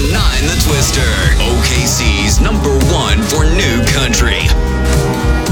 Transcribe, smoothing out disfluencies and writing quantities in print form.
9 The Twister, OKC's #1 for new country.